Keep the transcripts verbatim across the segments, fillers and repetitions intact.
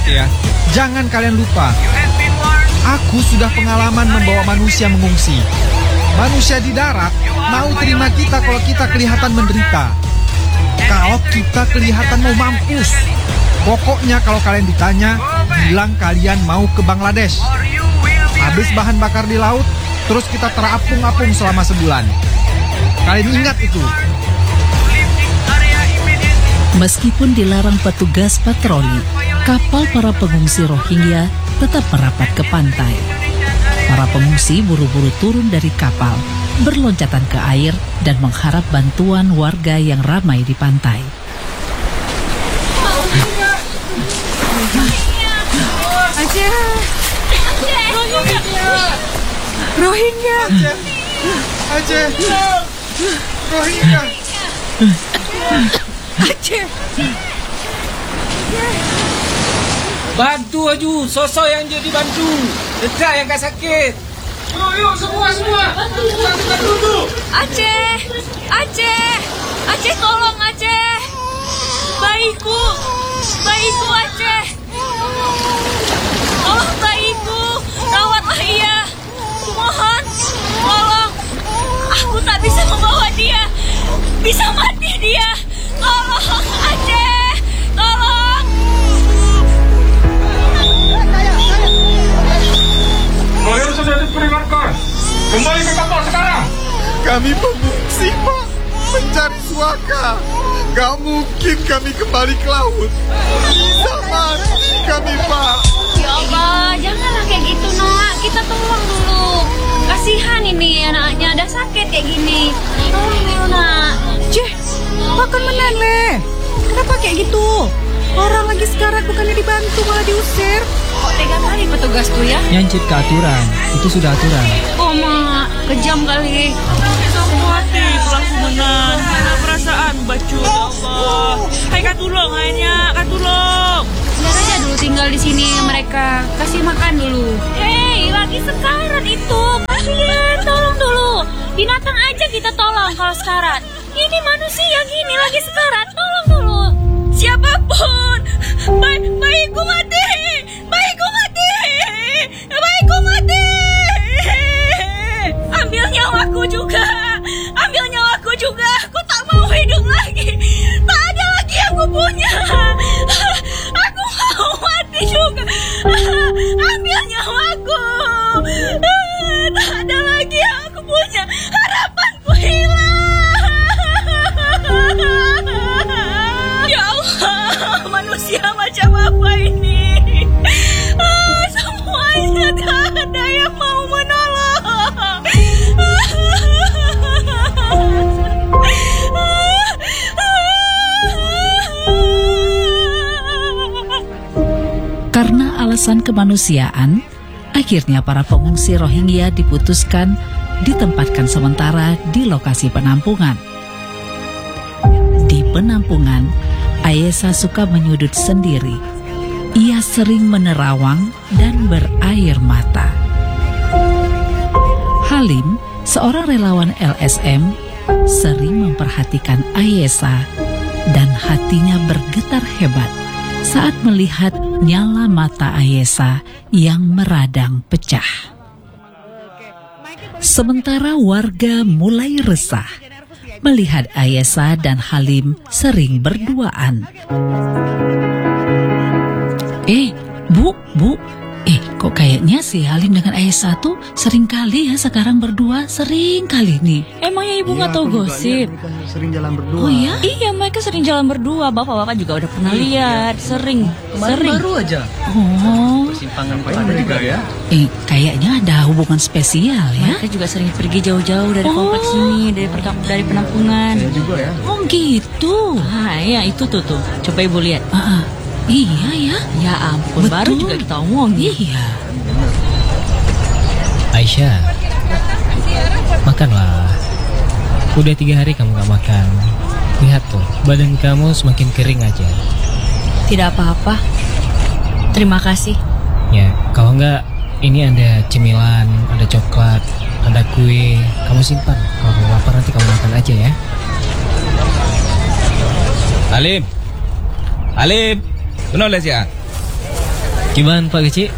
ya. Jangan kalian lupa, aku sudah pengalaman membawa manusia mengungsi. Manusia di darat mau terima kita kalau kita kelihatan menderita, kalau kita kelihatan mau mampus. Pokoknya kalau kalian ditanya, bilang kalian mau ke Bangladesh. Habis bahan bakar di laut, terus kita terapung-apung selama sebulan. Kalian ingat itu. Meskipun dilarang petugas patroli, kapal para pengungsi Rohingya tetap merapat ke pantai. Para pengungsi buru-buru turun dari kapal, berloncatan ke air dan mengharap bantuan warga yang ramai di pantai. Aceh, Rohingya, Rohingya, Aceh, Rohingya, Aceh. Bantu Aju, sosok yang jadi bantu. Dekat yang gak sakit. Yuk, yuk, semua, semua. Bantu, bantu. Aceh, Aceh, Aceh tolong Aceh. Bayiku, bayiku Aceh. Tolong bayiku, rawatlah ia. Mohon, tolong. Aku tak bisa membawa dia. Bisa mati dia. Tolong Aceh, tolong. Kalian sudah diperingatkan. Kembali ke kapal sekarang. Kami pengungsi, Pak, mencari suaka. Gak mungkin kami kembali ke laut. Bisa mati kami, Pak. Ya Allah, janganlah kayak gitu nak. Kita tolong dulu. Kasihan ini anaknya, ada sakit kayak gini. Tolong dulu nak. Cih, makan meneleh. Kenapa kayak gitu? Orang lagi sekarang bukannya dibantu malah diusir. Kok tega kali petugas tuh ya? Nyancip ke aturan, itu sudah aturan. Oh mak, kejam kali. Kita hati pelaku menan. Ada perasaan bacu ya Allah. Hai katulong hanya katulong. Biar aja dulu tinggal di sini mereka. Kasih makan dulu. Hei, lagi sekarat itu. Kasihan, tolong dulu. Binatang aja kita tolong kalau sekarat. Ini manusia gini lagi sekarat. Tolong dulu. Siapapun. Bayi, bayiku mati. Bayiku mati. Bayiku mati. Ambil nyawaku juga. Ambil nyawaku juga. Aku tak mau hidup lagi. Tak ada lagi yang aku punya. Aku mau mati juga. Ambil nyawaku. Tak ada lagi yang aku punya. Harapanku hilang. Ya Allah, manusia macam apa ini? Ah, semuanya tak ada yang mau menolong. Karena alasan kemanusiaan, akhirnya para pengungsi Rohingya diputuskan ditempatkan sementara di lokasi penampungan. Di penampungan, Ayesa suka menyudut sendiri. Ia sering menerawang dan berair mata. Halim, seorang relawan L S M, sering memperhatikan Ayesa dan hatinya bergetar hebat saat melihat nyala mata Ayesa yang meradang pecah. Sementara warga mulai resah melihat Ayesa dan Halim sering berduaan. Eh, Bu, Bu, eh kok kayaknya si Halim dengan Ayesa tuh sering kali ya sekarang berdua, sering kali nih. Emangnya ibu nggak tahu gosip? Kan sering jalan berdua. Oh ya? Iya, mereka sering jalan berdua. Bapak-bapak juga udah pernah lihat. Sering, sering. Baru aja. Oh, Persimpangan pada juga ya. eh kayaknya ada hubungan spesial ya. Mereka juga sering pergi jauh-jauh dari Oh. kompleks ini, dari perkamp- dari penampungan. Saya juga ya. Oh gitu. Ah, iya itu tuh tuh. Coba ibu lihat. Ah, ah. Iya ya. Ya ampun, Betul. baru juga kita omongin. Iya. Aisyah, makanlah. Udah tiga hari kamu gak makan. Lihat tuh, badan kamu semakin kering aja. Tidak apa-apa. Terima kasih. Ya, kalau enggak, ini ada cemilan, ada coklat, ada kue. Kamu simpan. Kalau kamu lapar nanti kamu makan aja ya. Halim. Halim. Benar lah sih. Gimana Pak Kecik?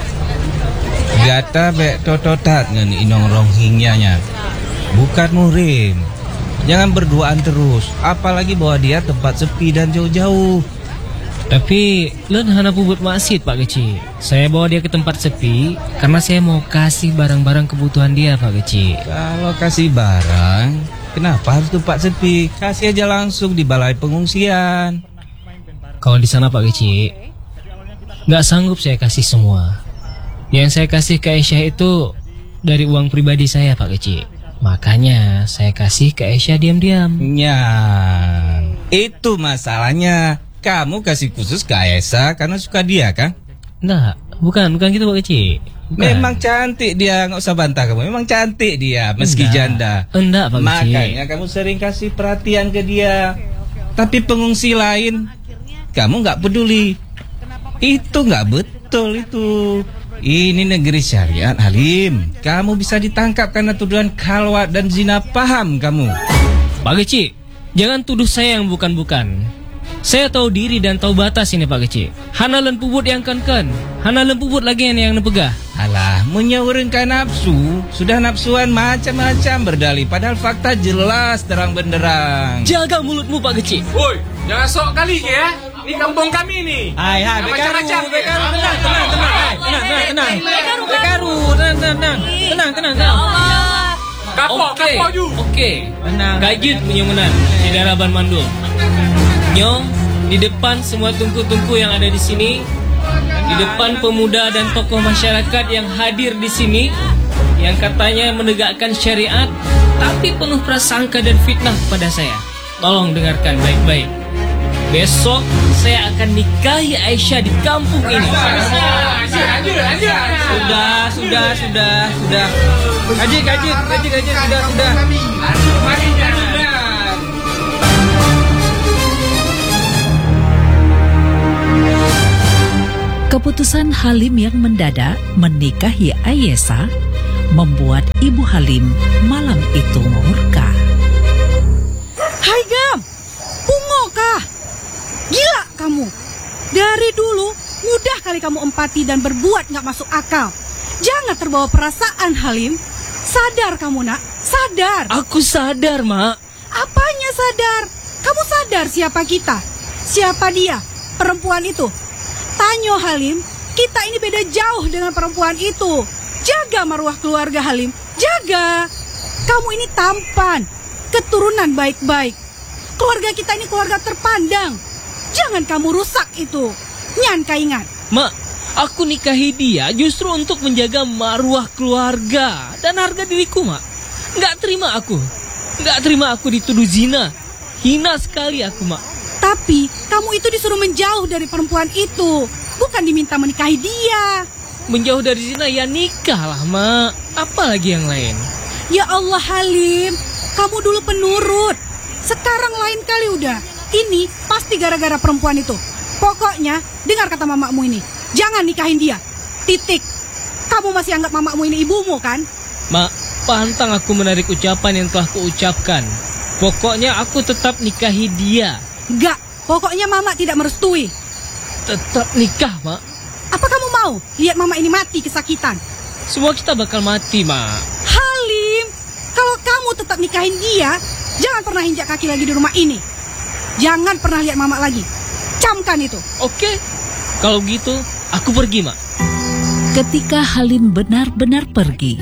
Gata bek tototat ngan inong Rohingya-nya. Bukan murim. Jangan berduaan terus, apalagi bawa dia tempat sepi dan jauh-jauh. Tapi len hana pubut maksid Pak Kecik. Saya bawa dia ke tempat sepi karena saya mau kasih barang-barang kebutuhan dia Pak Kecik. Kalau kasih barang, kenapa harus tempat sepi? Kasih aja langsung di balai pengungsian. Kalau di sana Pak Kecik, nggak sanggup saya kasih semua. Yang saya kasih ke Aisyah itu dari uang pribadi saya Pak Kecik. Makanya saya kasih ke Aisyah diam-diam. Ya, itu masalahnya. Kamu kasih khusus ke Aisyah karena suka dia kan? Enggak, bukan, bukan gitu Pak Kecik. Bukan. Memang cantik dia, nggak usah bantah kamu. Memang cantik dia, meski Enggak. janda. Enggak Pak Kecik. Makanya kamu sering kasih perhatian ke dia. Tapi pengungsi lain, kamu nggak peduli. Itu nggak betul itu. Ini negeri syariat, Halim. Kamu bisa ditangkap karena tuduhan khalwat dan zina, paham kamu? Pak Kecik, jangan tuduh saya yang bukan-bukan. Saya tahu diri dan tahu batas ini Pak Kecik. Hana len pubut yang kan-kan. Hana len pubut lagi yang yang nepegah. Alah, menyawurkan nafsu. Sudah nafsuan macam-macam berdalih. Padahal fakta jelas terang benderang. Jaga mulutmu Pak Kecik. Woi, jangan sok kali ya. Ini kampung kami nih. Hai, hai, bekaru, bekaru, tenang, tenang, tenang, hai, tenang, tenang, tenang, bekaru, tenang, tenang, tenang, tenang, tenang. Kapok, kapok ju. Oke, tenang. Kajut punya menan di daerah Ban Mandul. Nyo, di depan semua tungku-tungku yang ada di sini, di depan pemuda dan tokoh masyarakat yang hadir di sini, yang katanya menegakkan syariat, tapi penuh prasangka dan fitnah kepada saya. Tolong dengarkan baik-baik. Besok saya akan nikahi Aisyah di kampung ini. Sudah, sudah, sudah, sudah. Kaji, kaji, kaji, kaji, sudah, sudah. Keputusan Halim yang mendadak menikahi Aisyah membuat Ibu Halim malam itu murka. Hai Gam, bungo kah? Gila kamu. Dari dulu mudah kali kamu empati dan berbuat gak masuk akal. Jangan terbawa perasaan Halim. Sadar kamu nak, sadar. Aku sadar Mak. Apanya sadar? Kamu sadar siapa kita? Siapa dia? Perempuan itu. Tanyo Halim, kita ini beda jauh dengan perempuan itu. Jaga maruah keluarga Halim, jaga. Kamu ini tampan, keturunan baik-baik. Keluarga kita ini keluarga terpandang. Jangan kamu rusak itu. Nyan kaingat. Mak, aku nikahi dia justru untuk menjaga maruah keluarga dan harga diriku Mak. Nggak terima aku, nggak terima aku dituduh zina. Hina sekali aku Mak. Tapi kamu itu disuruh menjauh dari perempuan itu, bukan diminta menikahi dia. Menjauh dari zina ya nikah lah Mak. Apalagi yang lain. Ya Allah Halim, kamu dulu penurut. Sekarang lain kali udah. Ini pasti gara-gara perempuan itu. Pokoknya dengar kata mamamu ini, jangan nikahin dia. Titik. Kamu masih anggap mamamu ini ibumu kan? Mak, pantang aku menarik ucapan yang telah kuucapkan. Pokoknya aku tetap nikahi dia. Enggak, pokoknya mama tidak merestui. Tetap nikah, Mak. Apa kamu mau lihat mama ini mati kesakitan? Semua kita bakal mati, Mak. Halim, kalau kamu tetap nikahin dia, jangan pernah injak kaki lagi di rumah ini. Jangan pernah lihat mama lagi. Camkan itu. Oke, kalau gitu aku pergi, Mak. Ketika Halim benar-benar pergi,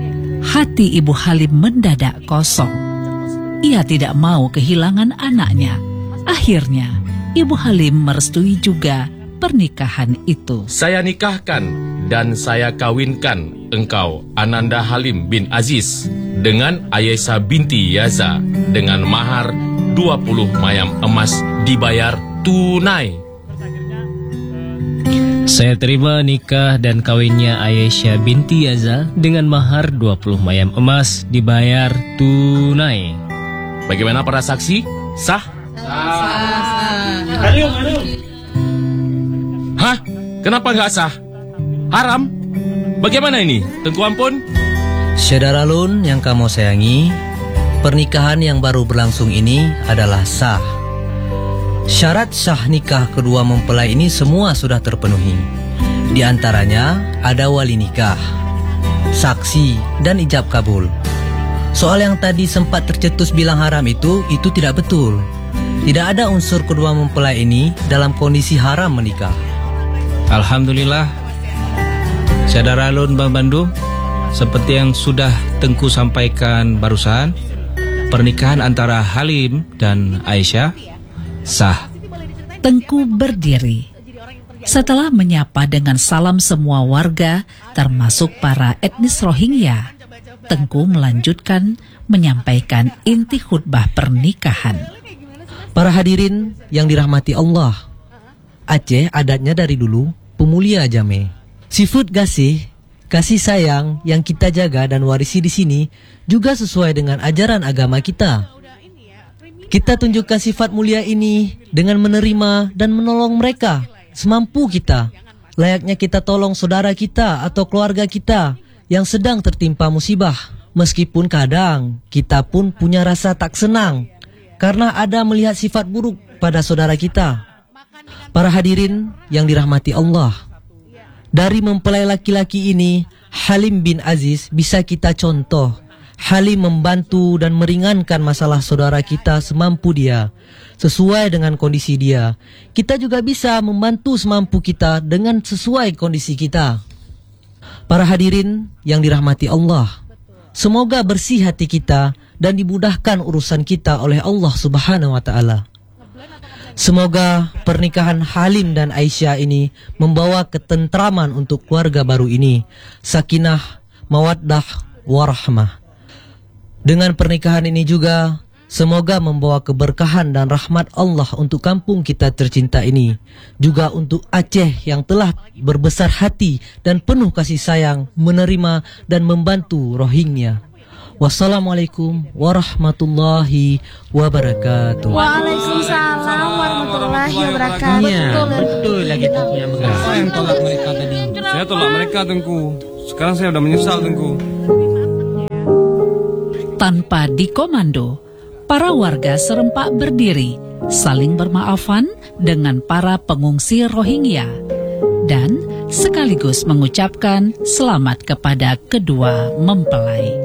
hati Ibu Halim mendadak kosong. Ia tidak mau kehilangan anaknya. Akhirnya, Ibu Halim merestui juga pernikahan itu. Saya nikahkan dan saya kawinkan engkau, Ananda Halim bin Aziz, dengan Aisyah binti Yaza dengan mahar dua puluh mayam emas dibayar tunai. Saya terima nikah dan kawinnya Aisyah binti Yaza dengan mahar dua puluh mayam emas dibayar tunai. Bagaimana para saksi? Sah? Harum, harum. Hah? Kenapa nggak sah? Haram? Bagaimana ini? Tengku ampun? Saudara Lun yang kamu sayangi, pernikahan yang baru berlangsung ini adalah sah. Syarat sah nikah kedua mempelai ini semua sudah terpenuhi. Di antaranya ada wali nikah, saksi, dan ijab kabul. Soal yang tadi sempat tercetus bilang haram itu, itu tidak betul. Tidak ada unsur kedua mempelai ini dalam kondisi haram menikah. Alhamdulillah, Saudara Alun Bang Bandung, seperti yang sudah Tengku sampaikan barusan, pernikahan antara Halim dan Aisyah sah. Tengku berdiri. Setelah menyapa dengan salam semua warga, termasuk para etnis Rohingya, Tengku melanjutkan menyampaikan inti khutbah pernikahan. Para hadirin yang dirahmati Allah, Aceh adatnya dari dulu pemulia jame. Sifat kasih, kasih sayang yang kita jaga dan warisi di sini juga sesuai dengan ajaran agama kita. Kita tunjukkan sifat mulia ini dengan menerima dan menolong mereka semampu kita. Layaknya kita tolong saudara kita atau keluarga kita yang sedang tertimpa musibah. Meskipun kadang kita pun punya rasa tak senang karena ada melihat sifat buruk pada saudara kita. Para hadirin yang dirahmati Allah, dari mempelai laki-laki ini, Halim bin Aziz bisa kita contoh. Halim membantu dan meringankan masalah saudara kita semampu dia, sesuai dengan kondisi dia. Kita juga bisa membantu semampu kita dengan sesuai kondisi kita. Para hadirin yang dirahmati Allah, semoga bersih hati kita dan dimudahkan urusan kita oleh Allah Subhanahu wa Ta'ala. Semoga pernikahan Halim dan Aisyah ini membawa ketentraman untuk keluarga baru ini, sakinah, mawaddah, warahmah. Dengan pernikahan ini juga, semoga membawa keberkahan dan rahmat Allah untuk kampung kita tercinta ini. Juga untuk Aceh yang telah berbesar hati dan penuh kasih sayang menerima dan membantu Rohingya. Wassalamualaikum warahmatullahi wabarakatuh. Waalaikumsalam warahmatullahi wabarakatuh. Iya, betul lagi punya megang. Saya yang tolak mereka tadi. Saya tolak mereka, Tengku. Sekarang saya udah menyesal, Tengku. Tanpa dikomando, para warga serempak berdiri, saling bermaafan dengan para pengungsi Rohingya, dan sekaligus mengucapkan selamat kepada kedua mempelai.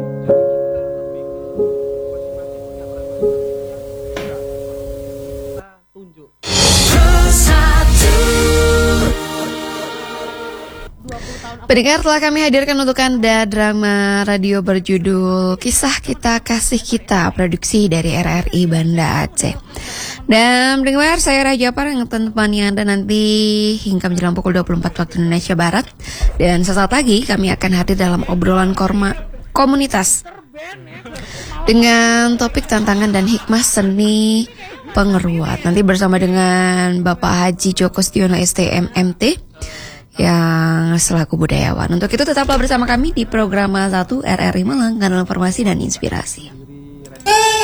Pendengar, telah kami hadirkan untuk Anda drama radio berjudul Kisah Kita Kasih Kita, produksi dari R R I Banda Aceh. Dan pendengar, saya Raja Parang temani Anda nanti hingga menjelang pukul dua puluh empat waktu Indonesia Barat. Dan sesaat lagi kami akan hadir dalam obrolan korma komunitas dengan topik tantangan dan hikmah seni pengeruat. Nanti bersama dengan Bapak Haji Joko Stiono S T M M T yang selaku budayawan. Untuk itu tetaplah bersama kami di program satu R R I Malang, kanal informasi dan inspirasi.